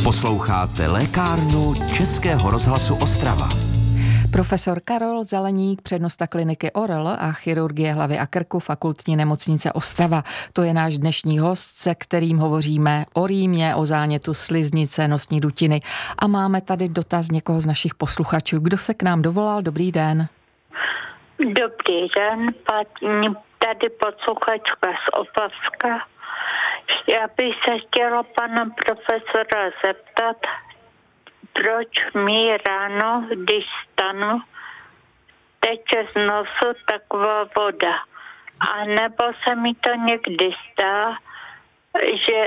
Posloucháte lékárnu Českého rozhlasu Ostrava. Profesor Karol Zeleník, přednosta kliniky ORL a chirurgie hlavy a krku Fakultní nemocnice Ostrava. To je náš dnešní host, se kterým hovoříme o rýmě, o zánětu sliznice, nosní dutiny. A máme tady dotaz někoho z našich posluchačů. Kdo se k nám dovolal? Dobrý den. Dobrý den, tady posluchačka z Opavska. Já bych se chtěla pana profesora zeptat, proč mi ráno, když stanu, teče z nosu taková voda. A nebo se mi to někdy stá, že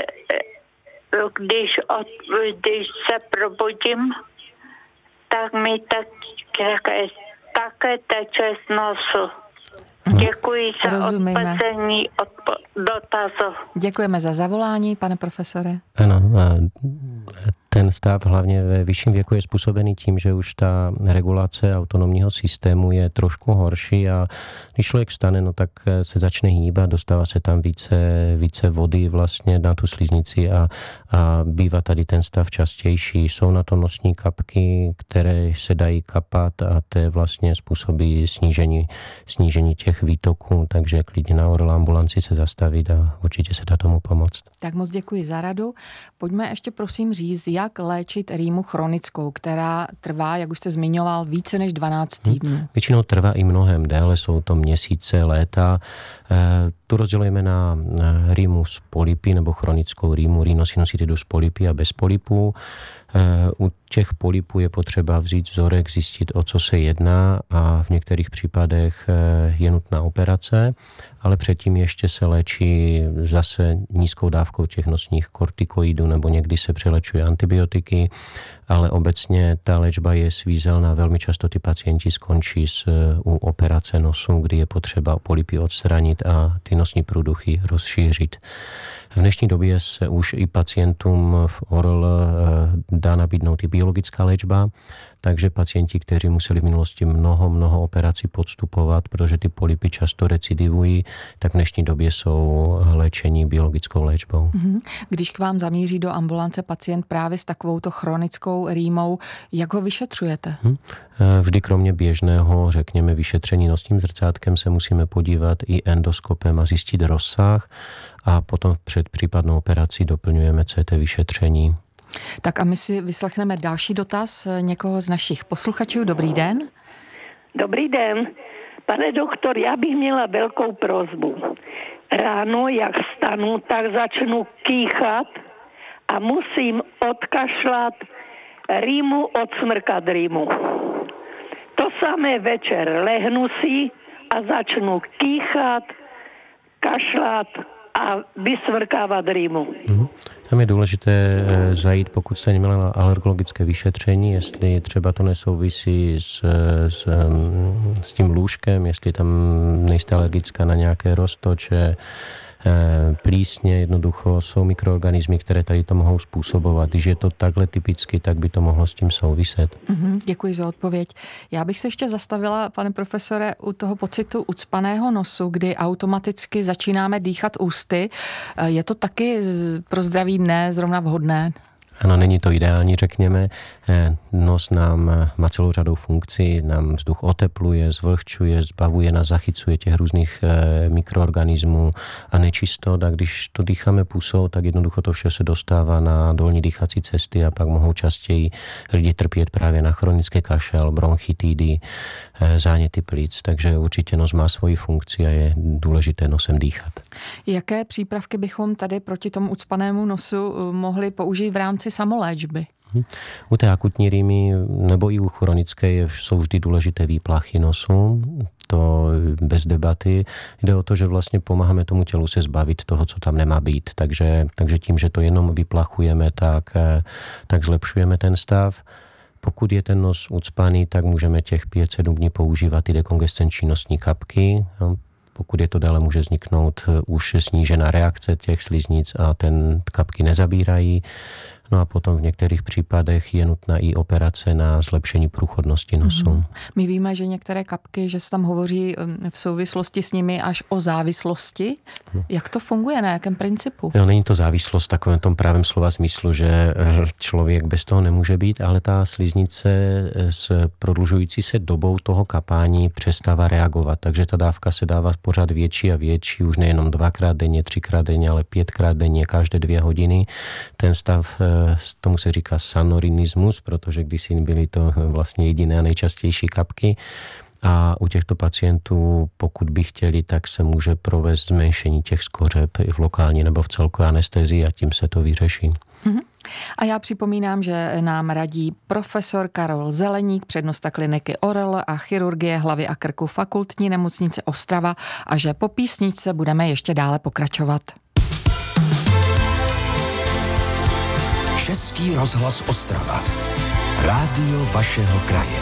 když se probudím, tak mi také teče z nosu. Děkuji za odpovězení dotazu. Děkujeme za zavolání, pane profesore. Ano, ten stav hlavně ve vyšším věku je způsobený tím, že už ta regulace autonomního systému je trošku horší a když člověk stane, no tak se začne hýbat, dostává se tam více vody vlastně na tu sliznici a bývá tady ten stav častější. Jsou na to nosní kapky, které se dají kapat a to vlastně způsobí snížení těch výtoků, takže klidně na ORL ambulanci se zastavit a určitě se dá tomu pomoct. Tak moc děkuji za radu. Pojďme ještě prosím říct, jak léčit rýmu chronickou, která trvá, jak už jste zmiňoval, více než 12 týdnů. Většinou trvá i mnohem déle, jsou to měsíce, léta. Tu rozdělujeme na rýmu s polypy nebo chronickou rýmu, rhinosinusitis polypy a bez polipů. U těch polipů je potřeba vzít vzorek, zjistit, o co se jedná a v některých případech je nutná operace, ale předtím ještě se léčí zase nízkou dávkou těch nosních kortikoidů nebo někdy se přelečuje antibiotiky, ale obecně ta léčba je svízelná. Velmi často ty pacienti skončí u operace nosu, kdy je potřeba polipy odstranit a ty nosní průduchy rozšířit. V dnešní době se už i pacientům v ORL dá nabídnout i biologická léčba, takže pacienti, kteří museli v minulosti mnoho operací podstupovat, protože ty polipy často recidivují, tak v dnešní době jsou léčení biologickou léčbou. Když k vám zamíří do ambulance pacient právě s takovouto chronickou rýmou, jak ho vyšetřujete? Vždy kromě běžného, řekněme, vyšetření nosním zrcátkem se musíme podívat i endoskopem a zjistit rozsah a potom před případnou operací doplňujeme CT vyšetření. Tak a my si vyslechneme další dotaz někoho z našich posluchačů. Dobrý den. Dobrý den. Pane doktor, já bych měla velkou prosbu. Ráno, jak vstanu, tak začnu kýchat a musím odkašlat rýmu, odsmrkat rýmu. To samé večer lehnu si a začnu kýchat, kašlat a vysmrkávat rýmu. Tam je důležité zajít, pokud jste neměla alergologické vyšetření, jestli třeba to nesouvisí s tím lůžkem, jestli tam nejste alergická na nějaké roztoče, plísně, jednoducho jsou mikroorganismy, které tady to mohou způsobovat. Když je to takhle typicky, tak by to mohlo s tím souviset. Děkuji za odpověď. Já bych se ještě zastavila, pane profesore, u toho pocitu ucpaného nosu, kdy automaticky začínáme dýchat ústy. Je to taky pro zdraví ne zrovna vhodné? Ano, není to ideální, řekněme. Nos nám má celou řadu funkcí, nám vzduch otepluje, zvlhčuje, zbavuje nás, zachycuje těch různých mikroorganismů a nečistot. A když to dýcháme pusou, tak jednoducho to vše se dostává na dolní dýchací cesty a pak mohou častěji lidi trpět právě na chronické kašel, bronchitidy, záněty plic. Takže určitě nos má svoji funkci a je důležité nosem dýchat. Jaké přípravky bychom tady proti tomu ucpanému nosu mohli použít v rámci samoléčby? U té akutní rýmy nebo i u chronické jsou vždy důležité výplachy nosu. To bez debaty. Jde o to, že vlastně pomáháme tomu tělu se zbavit toho, co tam nemá být. Takže tím, že to jenom vyplachujeme, tak zlepšujeme ten stav. Pokud je ten nos ucpaný, tak můžeme těch 5-7 dní používat i dekongescenční nosní kapky. Pokud je to dále, může vzniknout už snížená reakce těch sliznic a ten kapky nezabírají. No a potom v některých případech je nutná i operace na zlepšení průchodnosti nosu. My víme, že některé kapky, že se tam hovoří v souvislosti s nimi až o závislosti. Jak to funguje, na jakém principu? No, není to závislost v takovém tom právém slova smyslu, že člověk bez toho nemůže být, ale ta sliznice s prodlužující se dobou toho kapání přestává reagovat. Takže ta dávka se dává pořád větší a větší, už nejenom 2x denně, 3x denně, ale 5x denně, každé 2 hodiny. Ten stav, tomu se říká sanorinismus, protože kdysi byly to vlastně jediné a nejčastější kapky. A u těchto pacientů, pokud by chtěli, tak se může provést zmenšení těch skořep i v lokální nebo v celkové anestezii a tím se to vyřeší. A já připomínám, že nám radí profesor Karol Zeleník, přednosta kliniky ORL a chirurgie hlavy a krku Fakultní nemocnice Ostrava a že po písničce budeme ještě dále pokračovat. Český rozhlas Ostrava. Rádio vašeho kraje.